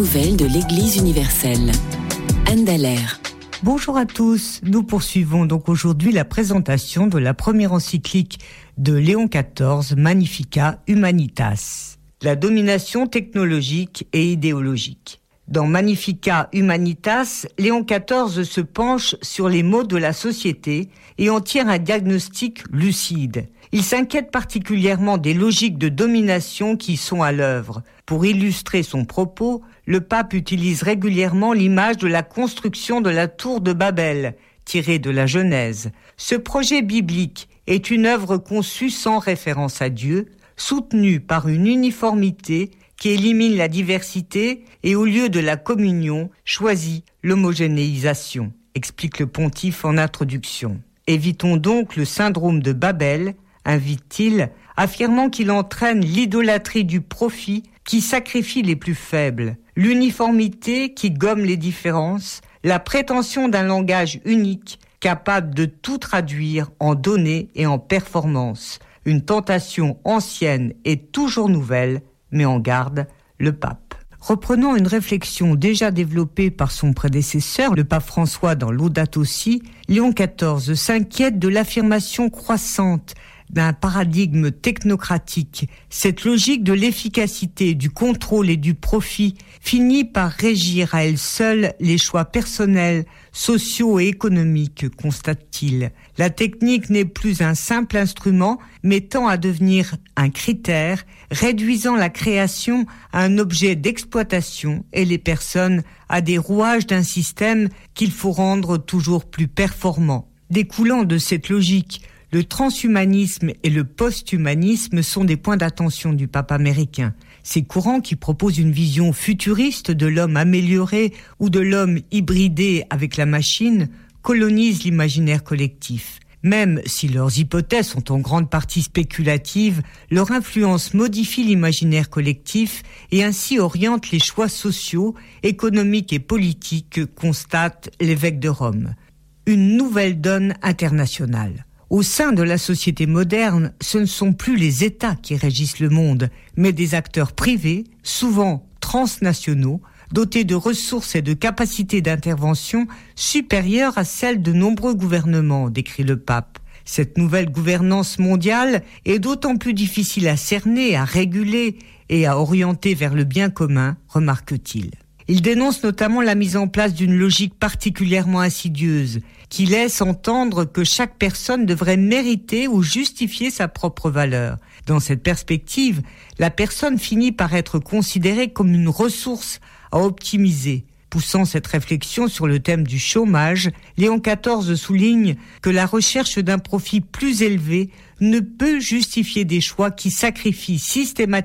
nouvelles de l'Église universelle. Anne Dallaire. Bonjour à tous, nous poursuivons donc aujourd'hui la présentation de la première encyclique de Léon XIV, Magnificat Humanitas, la domination technologique et idéologique. Dans Magnificat Humanitas, Léon XIV se penche sur les maux de la société et en tire un diagnostic lucide. Il s'inquiète particulièrement des logiques de domination qui sont à l'œuvre. Pour illustrer son propos, le pape utilise régulièrement l'image de la construction de la tour de Babel, tirée de la Genèse. Ce projet biblique est une œuvre conçue sans référence à Dieu, soutenue par une uniformité qui élimine la diversité et au lieu de la communion, choisit l'homogénéisation, explique le pontife en introduction. Évitons donc le syndrome de Babel, invite-t-il, affirmant qu'il entraîne l'idolâtrie du profit qui sacrifie les plus faibles, l'uniformité qui gomme les différences, la prétention d'un langage unique capable de tout traduire en données et en performances, une tentation ancienne et toujours nouvelle, met en garde le pape. Reprenant une réflexion déjà développée par son prédécesseur, le pape François dans Laudato Si, Léon XIV s'inquiète de l'affirmation croissante d'un paradigme technocratique. Cette logique de l'efficacité, du contrôle et du profit finit par régir à elle seule les choix personnels, sociaux et économiques, constate-t-il. La technique n'est plus un simple instrument, mais tend à devenir un critère, réduisant la création à un objet d'exploitation et les personnes à des rouages d'un système qu'il faut rendre toujours plus performant. Découlant de cette logique, le transhumanisme et le post-humanisme sont des points d'attention du pape américain. Ces courants qui proposent une vision futuriste de l'homme amélioré ou de l'homme hybridé avec la machine colonisent l'imaginaire collectif. Même si leurs hypothèses sont en grande partie spéculatives, leur influence modifie l'imaginaire collectif et ainsi oriente les choix sociaux, économiques et politiques, constate l'évêque de Rome. Une nouvelle donne internationale. Au sein de la société moderne, ce ne sont plus les États qui régissent le monde, mais des acteurs privés, souvent transnationaux, dotés de ressources et de capacités d'intervention supérieures à celles de nombreux gouvernements, décrit le pape. Cette nouvelle gouvernance mondiale est d'autant plus difficile à cerner, à réguler et à orienter vers le bien commun, remarque-t-il. Il dénonce notamment la mise en place d'une logique particulièrement insidieuse qui laisse entendre que chaque personne devrait mériter ou justifier sa propre valeur. Dans cette perspective, la personne finit par être considérée comme une ressource à optimiser. Poussant cette réflexion sur le thème du chômage, Léon XIV souligne que la recherche d'un profit plus élevé ne peut justifier des choix qui sacrifient systématiquement